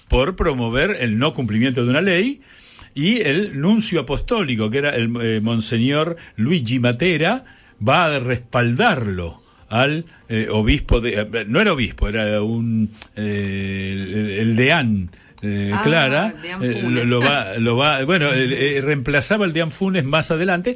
por promover el no cumplimiento de una ley, y el nuncio apostólico, que era el monseñor Luigi Matera, va a respaldarlo al obispo no era obispo, era el deán Clara, reemplazaba al deán Funes más adelante,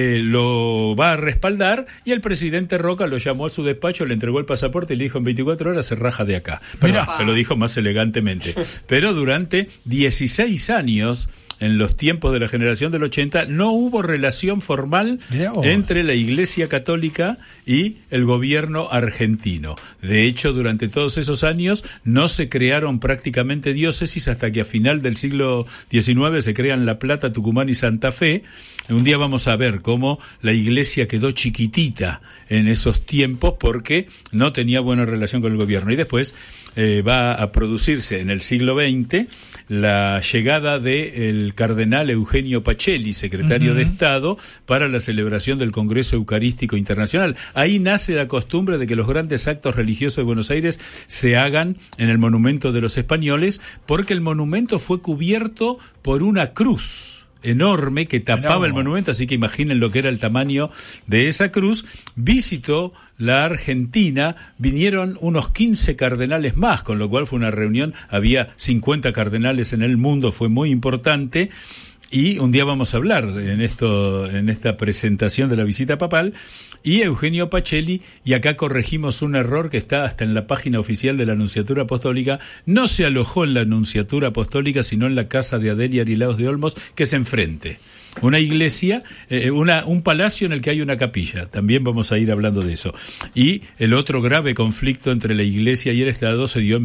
lo va a respaldar, y el presidente Roca lo llamó a su despacho, le entregó el pasaporte y le dijo: en 24 horas se raja de acá. Pero se lo dijo más elegantemente. Pero durante 16 años, en los tiempos de la generación del 80, no hubo relación formal entre la Iglesia Católica y el gobierno argentino. De hecho, durante todos esos años no se crearon prácticamente diócesis hasta que a final del siglo XIX se crean La Plata, Tucumán y Santa Fe. Un día vamos a ver cómo la Iglesia quedó chiquitita en esos tiempos porque no tenía buena relación con el gobierno. Y después va a producirse en el siglo XX la llegada del cardenal Eugenio Pacelli, secretario de Estado, para la celebración del Congreso Eucarístico Internacional. Ahí nace la costumbre de que los grandes actos religiosos de Buenos Aires se hagan en el Monumento de los Españoles, porque el monumento fue cubierto por una cruz enorme que tapaba el monumento, así que imaginen lo que era el tamaño de esa cruz. Visitó la Argentina, vinieron unos 15 cardenales más, con lo cual fue una reunión, había 50 cardenales en el mundo, fue muy importante. Y un día vamos a hablar en esta presentación de la visita papal, y Eugenio Pacelli, y acá corregimos un error que está hasta en la página oficial de la Nunciatura Apostólica, no se alojó en la Nunciatura Apostólica, sino en la casa de Adelia Arilaos de Olmos, que es enfrente. Una iglesia, un palacio en el que hay una capilla. También vamos a ir hablando de eso. Y el otro grave conflicto entre la iglesia y el Estado se dio en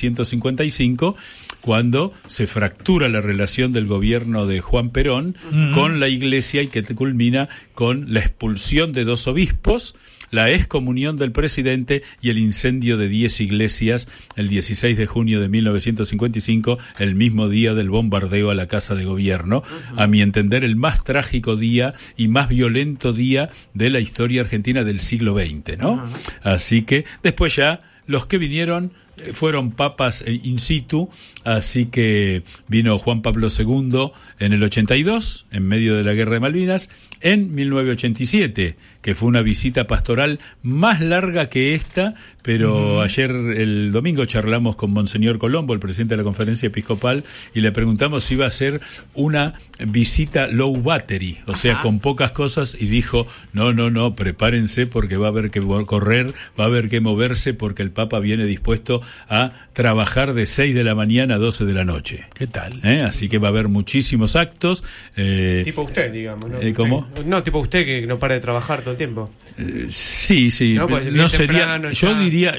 1955, cuando se fractura la relación del gobierno de Juan Perón con la iglesia, y que culmina con la expulsión de 2 obispos, la excomunión del presidente y el incendio de 10 iglesias el 16 de junio de 1955, el mismo día del bombardeo a la Casa de Gobierno. A mi entender, el más trágico día y más violento día de la historia argentina del siglo XX, ¿no? Así que después ya los que vinieron fueron papas in situ, así que vino Juan Pablo II en el 82, en medio de la Guerra de Malvinas, en 1987, que fue una visita pastoral más larga que esta, pero ayer, el domingo, charlamos con Monseñor Colombo, el presidente de la Conferencia Episcopal, y le preguntamos si iba a ser una visita low battery, o sea, con pocas cosas, y dijo: no, prepárense, porque va a haber que correr, va a haber que moverse, porque el Papa viene dispuesto a trabajar de 6 de la mañana a 12 de la noche. ¿Qué tal? Así que va a haber muchísimos actos. Tipo usted, digamos, ¿no? ¿Cómo? No, tipo usted, que no para de trabajar todo el tiempo. Sí. No, pues no sería. Yo diría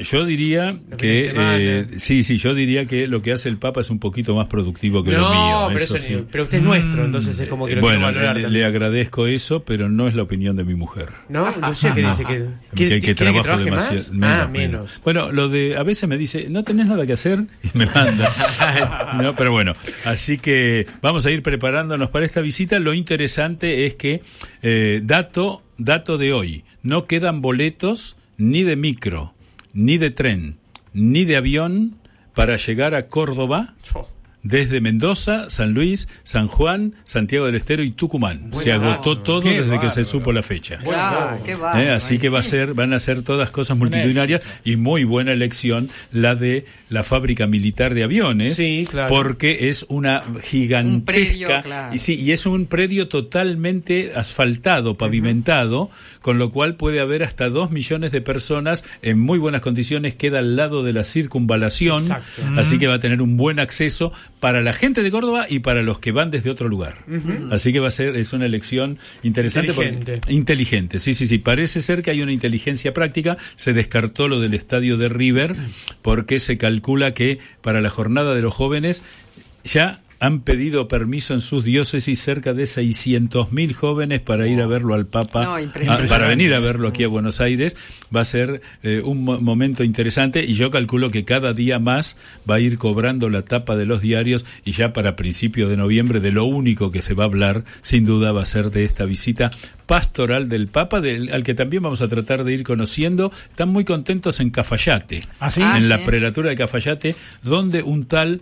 que yo diría que lo que hace el Papa es un poquito más productivo que lo mío. Pero usted es nuestro, entonces es como que lo quiero valorar. Le agradezco eso, pero no es la opinión de mi mujer. No sé qué dice que trabajo demasiado. Menos. Bueno, a veces me dice: no tenés nada que hacer, y me manda. No, pero bueno, así que vamos a ir preparándonos para esta visita. Lo interesante es que dato de hoy: no quedan boletos ni de micro, ni de tren, ni de avión para llegar a Córdoba desde Mendoza, San Luis, San Juan, Santiago del Estero y Tucumán. Se agotó todo desde que se supo la fecha. Así que van a ser todas cosas multitudinarias, y muy buena elección la de la fábrica militar de aviones, porque es una gigantesca, y es un predio totalmente asfaltado, pavimentado, con lo cual puede haber hasta 2 millones de personas en muy buenas condiciones. Queda al lado de la circunvalación, así que va a tener un buen acceso para la gente de Córdoba y para los que van desde otro lugar. Así que es una elección interesante. Inteligente. Sí. Parece ser que hay una inteligencia práctica. Se descartó lo del estadio de River, porque se calcula que para la jornada de los jóvenes ya han pedido permiso en sus diócesis cerca de 600.000 jóvenes para ir a verlo al Papa, para venir a verlo aquí a Buenos Aires. Va a ser un momento interesante, y yo calculo que cada día más va a ir cobrando la tapa de los diarios, y ya para principios de noviembre de lo único que se va a hablar, sin duda, va a ser de esta visita pastoral del Papa, al que también vamos a tratar de ir conociendo. Están muy contentos en Cafayate, en la prelatura de Cafayate, donde un tal